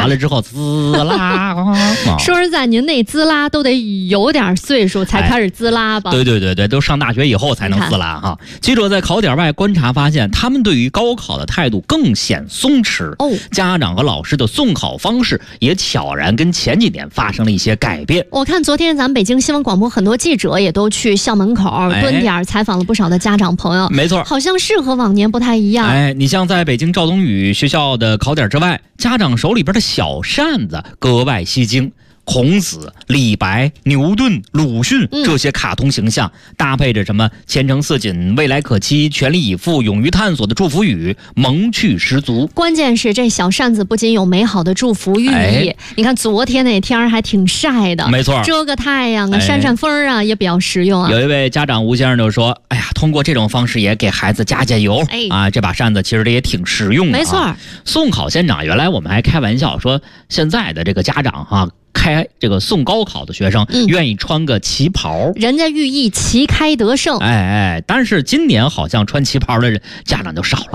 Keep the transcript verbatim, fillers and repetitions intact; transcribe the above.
完了之后滋啦、啊、 说实在，您那滋啦都得有点岁数才开始滋啦吧、 哎、对对对对，都上大学以后才能滋啦哈。记者在考点外观察发现，他们对于高考的态度更显松弛哦， 家长和老师的送考方式也悄然跟前几年发生了一些改变。 我看昨天咱们北京新闻广播很多记者也都去校门口蹲点采访了不少的家长朋友， 没错， 好像是和往年不太一样。 哎，你像在北京赵冬雨学校的考点之外，家长手里边的小扇子格外吸睛。孔子、李白、牛顿、鲁迅这些卡通形象、嗯、搭配着什么前程似锦、未来可期、全力以赴、勇于探索的祝福语，萌趣十足。 关键是这小扇子不仅有美好的祝福寓意、哎、你看昨天那天还挺晒的， 没错， 遮个太阳啊、扇扇风啊、哎、也比较实用啊。 有一位家长吴先生就说，哎呀，通过这种方式也给孩子加加油、哎、啊，这把扇子其实这也挺实用的、啊、 没错。 送考现场原来我们还开玩笑说，现在的这个家长哈、啊开这个送高考的学生、嗯、愿意穿个旗袍， 人家寓意旗开得胜。 哎哎，但是今年好像穿旗袍的人家长就少了。